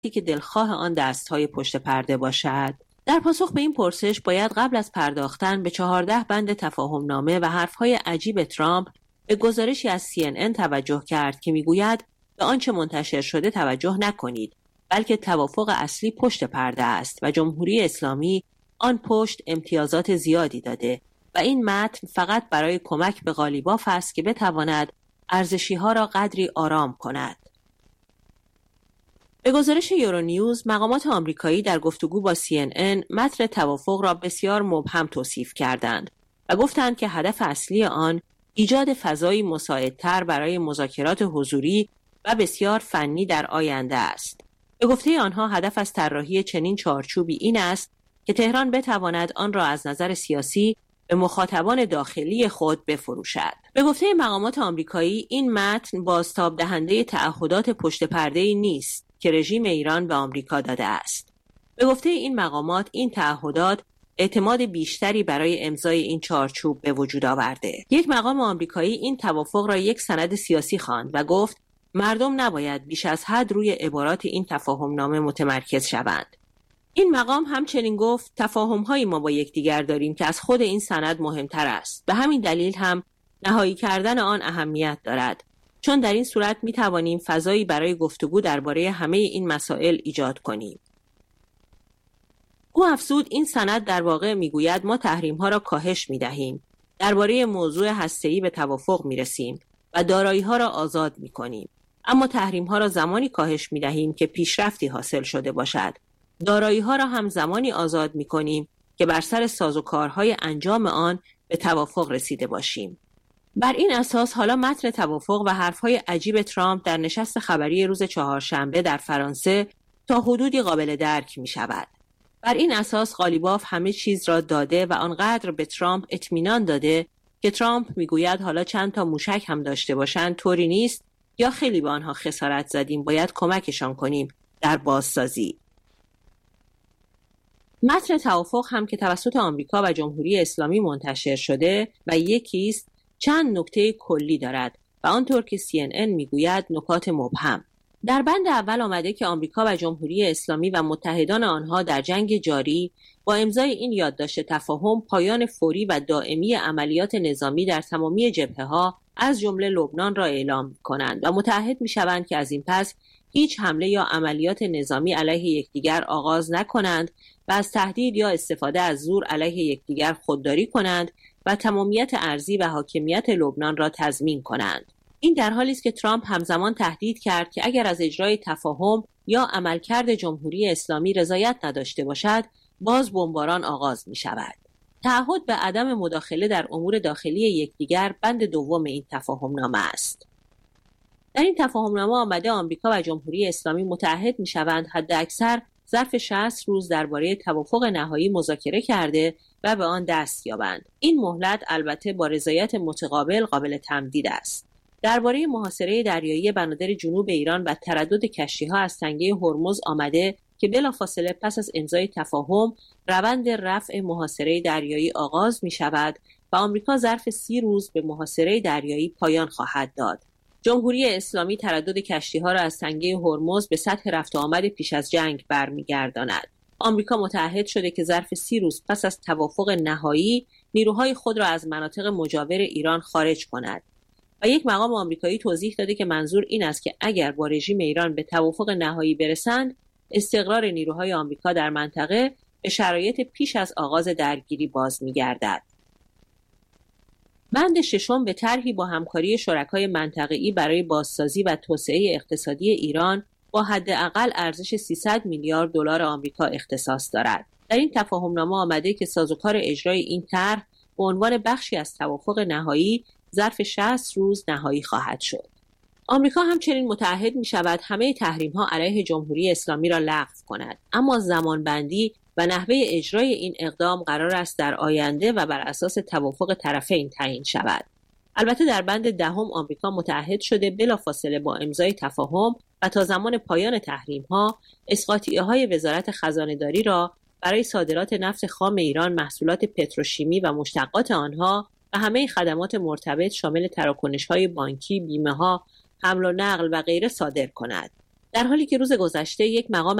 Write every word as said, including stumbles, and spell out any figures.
که دلخواه آن دست‌های پشت پرده باشد؟ در پاسخ به این پرسش باید قبل از پرداختن به چهارده بند تفاهمنامه و حرفهای عجیب ترامپ به گزارشی از سی ان ان توجه کرد که میگوید به آنچه منتشر شده توجه نکنید، بلکه توافق اصلی پشت پرده است و جمهوری اسلامی آن پشت امتیازات زیادی داده و این متن فقط برای کمک به قالیباف است که بتواند ارزشی‌ها را قدری آرام کند. به گزارش یورونیوز، مقامات آمریکایی در گفتگو با سی ان ان متن توافق را بسیار مبهم توصیف کردند و گفتند که هدف اصلی آن ایجاد فضایی مساعدتر برای مذاکرات حضوری و بسیار فنی در آینده است. به گفته آنها هدف از طراحی چنین چارچوبی این است که تهران بتواند آن را از نظر سیاسی به مخاطبان داخلی خود بفروشد. به گفته مقامات آمریکایی این متن بازتاب دهنده تعهدات پشت پرده‌ای نیست که رژیم ایران به آمریکا داده است. به گفته این مقامات این تعهدات اعتماد بیشتری برای امضای این چارچوب به وجود آورده. یک مقام آمریکایی این توافق را یک سند سیاسی خواند و گفت مردم نباید بیش از حد روی عبارات این تفاهمنامه متمرکز شوند. این مقام همچنین گفت تفاهم‌هایی ما با یکدیگر داریم که از خود این سند مهمتر است. به همین دلیل هم نهایی کردن آن اهمیت دارد، چون در این صورت می توانیم فضایی برای گفتگو درباره همه این مسائل ایجاد کنیم. او افزود این سند در واقع می گوید ما تحریم‌ها را کاهش می دهیم، درباره موضوع هسته‌ای به توافق می رسیم و دارایی‌ها را آزاد می کنیم. اما تحریم‌ها را زمانی کاهش می دهیم که پیشرفتی حاصل شده باشد. دارایی‌ها را هم زمانی آزاد می کنیم که بر سر سازوکارهای انجام آن به توافق رسیده باشیم. بر این اساس حالا متن توافق و حرفهای عجیب ترامپ در نشست خبری روز چهارشنبه در فرانسه تا حدودی قابل درک می شود. بر این اساس قالیباف همه چیز را داده و آنقدر به ترامپ اطمینان داده که ترامپ می گوید حالا چند تا موشک هم داشته باشند طوری نیست یا خیلی به آنها خسارت زدیم، باید کمکشان کنیم در بازسازی. متن توافق هم که توسط آمریکا و جمهوری اسلامی منتشر شده و یکی است چند نکته کلی دارد و آنطور که سی ان ان میگوید نکات مبهم. در بند اول آمده که آمریکا و جمهوری اسلامی و متحدان آنها در جنگ جاری با امضای این یادداشت تفاهم پایان فوری و دائمی عملیات نظامی در تمامی جبهه‌ها از جمله لبنان را اعلام کنند و متعهد میشوند که از این پس هیچ حمله یا عملیات نظامی علیه یکدیگر آغاز نکنند و از تهدید یا استفاده از زور علیه یکدیگر خودداری کنند و تمامیت ارضی و حاکمیت لبنان را تضمین کنند. این در حالی است که ترامپ همزمان تهدید کرد که اگر از اجرای تفاهم یا عملکرد جمهوری اسلامی رضایت نداشته باشد، باز بمباران آغاز می شود. تعهد به عدم مداخله در امور داخلی یکدیگر بند دوم این تفاهمنامه است. در این تفاهمنامه آمده آمریکا و جمهوری اسلامی متعهد می شوند حداکثر ظرف شصت روز درباره توافق نهایی مذاکره کرده و به آن دست یابند. این مهلت البته با رضایت متقابل قابل تمدید است. درباره محاصره دریایی بنادر جنوب ایران و تردد کشتی‌ها از تنگه هرمز آمده که بلافاصله پس از امضای تفاهم روند رفع محاصره دریایی آغاز می شود و آمریکا ظرف سی روز به محاصره دریایی پایان خواهد داد. جمهوری اسلامی تردد کشتی‌ها را از تنگه هرمز به سطح رفت و آمد پیش از جنگ برمیگرداند. آمریکا متعهد شده که ظرف سی روز پس از توافق نهایی نیروهای خود را از مناطق مجاور ایران خارج کند. و یک مقام آمریکایی توضیح داده که منظور این است که اگر با رژیم ایران به توافق نهایی برسند، استقرار نیروهای آمریکا در منطقه به شرایط پیش از آغاز درگیری باز می‌گردد. بند ششم به طرحی با همکاری شرکای منطقه‌ای برای بازسازی و توسعه اقتصادی ایران با حداقل ارزش سیصد میلیارد دلار آمریکا اختصاص دارد. در این تفاهمنامه آمده که سازوکار اجرای این طرح به عنوان بخشی از توافق نهایی ظرف شصت روز نهایی خواهد شد. آمریکا همچنین متعهد می شود همه تحریم ها علیه جمهوری اسلامی را لغو کند، اما زمانبندی و نحوه اجرای این اقدام قرار است در آینده و بر اساس توافق طرفین تعیین شود. البته در بند دهم آمریکا متعهد شده بلافاصله با امضای تفاهم و تا زمان پایان تحریم ها اسقاطیه های وزارت خزانه‌داری را برای صادرات نفت خام ایران، محصولات پتروشیمی و مشتقات آنها و همه خدمات مرتبط شامل تراکنش‌های بانکی، بیمه‌ها، حمل و نقل و غیره صادر کند. در حالی که روز گذشته یک مقام